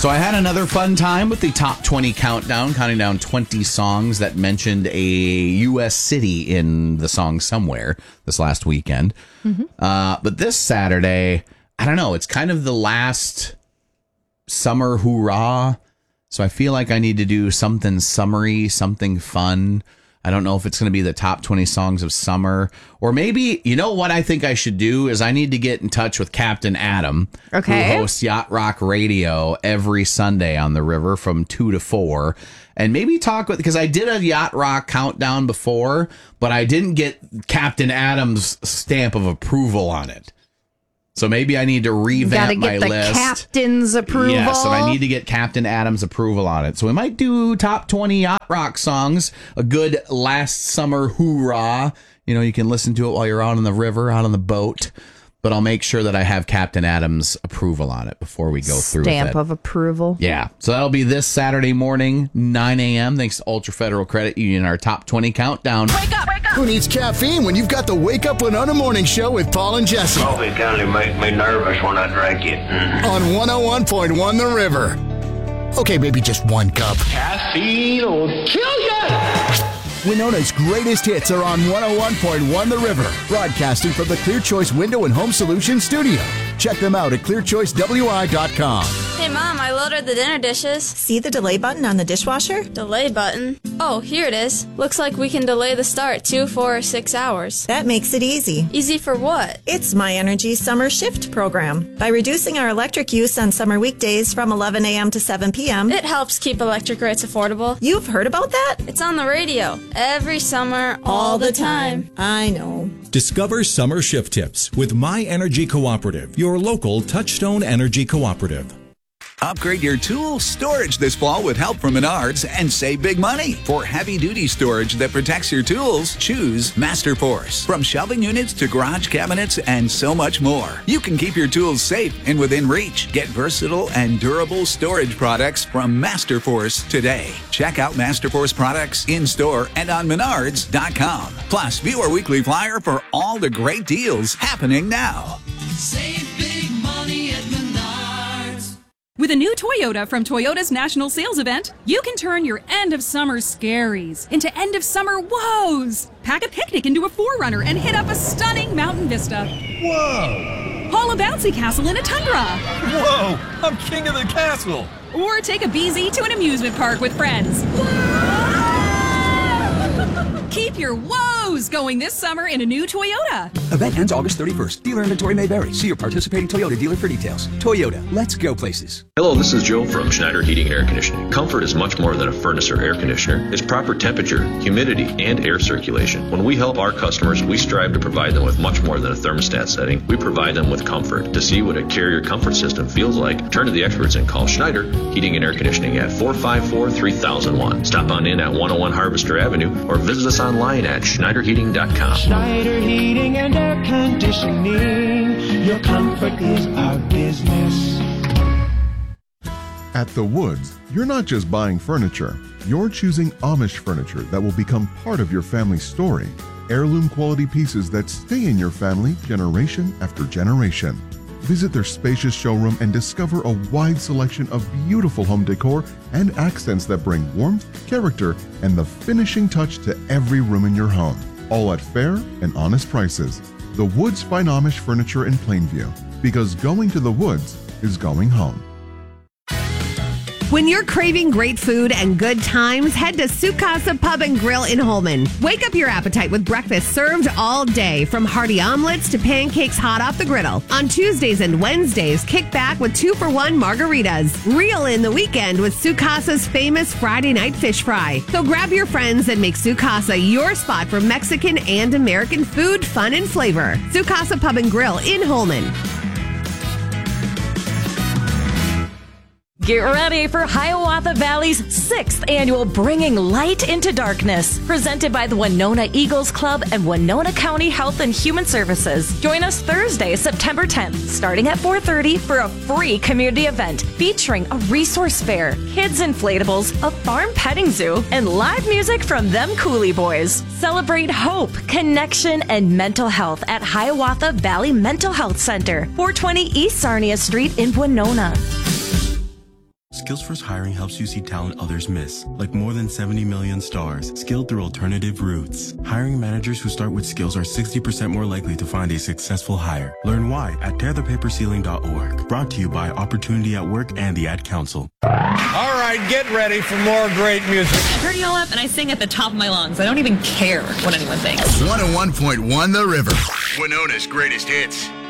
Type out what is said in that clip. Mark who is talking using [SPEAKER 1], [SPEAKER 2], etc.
[SPEAKER 1] So I had another fun time with the top 20 countdown, counting down 20 songs that mentioned a U.S. city in the song somewhere this last weekend. But this Saturday, I don't know, it's kind of the last summer hoorah. So I feel like I need to do something summery, something fun. I don't know if it's going to be the top 20 songs of summer, or maybe, you know what I think I should do is I need to get in touch with Captain Adam, who hosts Yacht Rock Radio every Sunday on the river from 2 to 4, and maybe talk with, because I did a Yacht Rock countdown before, but I didn't get Captain Adam's stamp of approval on it. So maybe I need to revamp my list.
[SPEAKER 2] Gotta get the captain's approval.
[SPEAKER 1] Yes, and I need to get Captain Adam's approval on it. So we might do top 20 Yacht Rock songs, a good last summer hoorah. You know, you can listen to it while you're out on the river, out on the boat. But I'll make sure that I have Captain Adam's approval on it before we go through with it.
[SPEAKER 2] Stamp of approval.
[SPEAKER 1] Yeah. So that'll be this Saturday morning, 9 a.m. Thanks to Ultra Federal Credit Union, our top 20 countdown.
[SPEAKER 3] Wake up! Wake up!
[SPEAKER 4] Who needs caffeine when you've got the Wake Up Winona Morning Show with Paul and Jesse?
[SPEAKER 5] Coffee kind of make me nervous when I drink it.
[SPEAKER 4] On 101.1 The River. Okay, maybe just one cup.
[SPEAKER 5] Caffeine will kill you!
[SPEAKER 4] Winona's greatest hits are on 101.1 The River, broadcasting from the Clear Choice Window and Home Solutions studio. Check them out at clearchoicewi.com.
[SPEAKER 6] Hey, Mom, I loaded the dinner dishes.
[SPEAKER 7] See the delay button on the dishwasher?
[SPEAKER 6] Delay button? Oh, here it is. Looks like we can delay the start 2, 4, or 6 hours.
[SPEAKER 7] That makes it easy.
[SPEAKER 6] Easy for what?
[SPEAKER 7] It's My Energy Summer Shift program. By reducing our electric use on summer weekdays from 11 a.m. to 7 p.m.,
[SPEAKER 6] It helps keep electric rates affordable.
[SPEAKER 7] You've heard about that?
[SPEAKER 6] It's on the radio. Every summer, all the time.
[SPEAKER 7] I know.
[SPEAKER 8] Discover summer shift tips with My Energy Cooperative, your local Touchstone Energy Cooperative.
[SPEAKER 9] Upgrade your tool storage this fall with help from Menards and save big money. For heavy-duty storage that protects your tools, choose MasterForce. From shelving units to garage cabinets and so much more. You can keep your tools safe and within reach. Get versatile and durable storage products from MasterForce today. Check out MasterForce products in-store and on Menards.com. Plus, view our weekly flyer for all the great deals happening now.
[SPEAKER 10] Save big money at Menards.
[SPEAKER 11] With a new Toyota from Toyota's National Sales Event, you can turn your end-of-summer scaries into end-of-summer woes. Pack a picnic into a 4Runner and hit up a stunning mountain vista.
[SPEAKER 12] Whoa!
[SPEAKER 11] Haul a bouncy castle in a Tundra.
[SPEAKER 12] Whoa! I'm king of the castle!
[SPEAKER 11] Or take a BZ to an amusement park with friends. Keep your woes going this summer in a new Toyota.
[SPEAKER 13] Event ends August 31st. Dealer inventory may vary. See your participating Toyota dealer for details. Toyota, let's go places.
[SPEAKER 14] Hello, this is Joe from Schneider Heating and Air Conditioning. Comfort is much more than a furnace or air conditioner. It's proper temperature, humidity, and air circulation. When we help our customers, we strive to provide them with much more than a thermostat setting. We provide them with comfort. To see what a Carrier comfort system feels like, turn to the experts and call Schneider Heating and Air Conditioning at 454-3001. Stop on in at 101 Harvester Avenue or visit us online at schneiderheating.com.
[SPEAKER 10] Schneider Heating and Air Conditioning. Your comfort is our business.
[SPEAKER 15] At The Woods, you're not just buying furniture. You're choosing Amish furniture that will become part of your family's story. Heirloom quality pieces that stay in your family generation after generation. Visit their spacious showroom and discover a wide selection of beautiful home decor and accents that bring warmth, character, and the finishing touch to every room in your home. All at fair and honest prices. The Woods Fine Amish Furniture in Plainview. Because going to The Woods is going home.
[SPEAKER 2] When you're craving great food and good times, head to Sukasa Pub and Grill in Holman. Wake up your appetite with breakfast served all day, from hearty omelets to pancakes hot off the griddle. On Tuesdays and Wednesdays, kick back with 2-for-1 margaritas. Reel in the weekend with Sukasa's famous Friday night fish fry. So grab your friends and make Sukasa your spot for Mexican and American food, fun, and flavor. Sukasa Pub and Grill in Holman.
[SPEAKER 16] Get ready for Hiawatha Valley's 6th annual Bringing Light into Darkness, presented by the Winona Eagles Club and Winona County Health and Human Services. Join us Thursday, September 10th, starting at 4:30 for a free community event featuring a resource fair, kids inflatables, a farm petting zoo, and live music from them Coolie Boys. Celebrate hope, connection, and mental health at Hiawatha Valley Mental Health Center, 420 East Sarnia Street in Winona.
[SPEAKER 3] Skills First Hiring helps you see talent others miss, like more than 70 million stars, skilled through alternative routes. Hiring managers who start with skills are 60% more likely to find a successful hire. Learn why at tearthepaperceiling.org. Brought to you by Opportunity at Work and the Ad Council.
[SPEAKER 12] All right, get ready for more great music.
[SPEAKER 17] I turn y'all up and I sing at the top of my lungs. I don't even care what anyone thinks.
[SPEAKER 4] 101.1 The River. Winona's greatest hits.